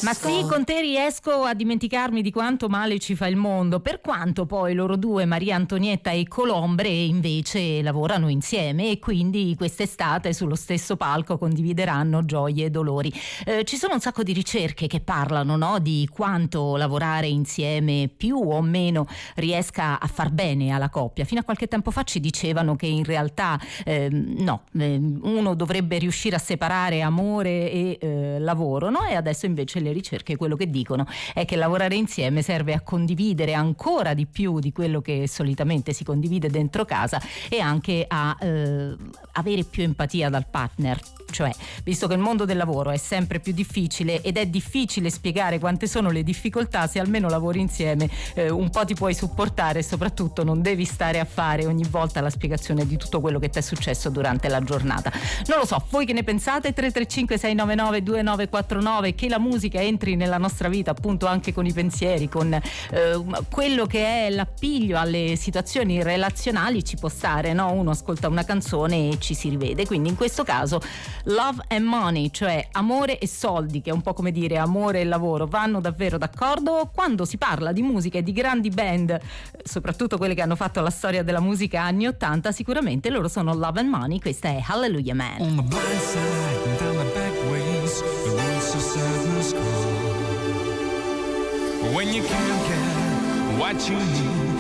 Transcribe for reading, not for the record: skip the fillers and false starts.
Ma sì, con te riesco a dimenticarmi di quanto male ci fa il mondo, per quanto poi loro due, Maria Antonietta e Colombre, invece lavorano insieme e quindi quest'estate sullo stesso palco condivideranno gioie e dolori. Ci sono un sacco di ricerche che parlano, no, di quanto lavorare insieme più o meno riesca a far bene alla coppia. Fino a qualche tempo fa ci dicevano che in realtà uno dovrebbe riuscire a separare amore e lavoro, no? E adesso invece le ricerche quello che dicono è che lavorare insieme serve a condividere ancora di più di quello che solitamente si condivide dentro casa e anche a avere più empatia dal partner. Cioè, visto che il mondo del lavoro è sempre più difficile ed è difficile spiegare quante sono le difficoltà, se almeno lavori insieme un po' ti puoi supportare e soprattutto non devi stare a fare ogni volta la spiegazione di tutto quello che ti è successo durante la giornata. Non lo so, voi che ne pensate? 335 699 2949, che la musica entri nella nostra vita appunto anche con i pensieri, con quello che è l'appiglio alle situazioni relazionali, ci può stare, no? Uno ascolta una canzone e ci si rivede, quindi in questo caso Love and Money, cioè amore e soldi, che è un po' come dire amore e lavoro, vanno davvero d'accordo. Quando si parla di musica e di grandi band, soprattutto quelle che hanno fatto la storia della musica anni 80, sicuramente loro sono Love and Money. Questa è Hallelujah Man. On the blind side and down the back ways, the roots of sadness call. When you can't get what you need,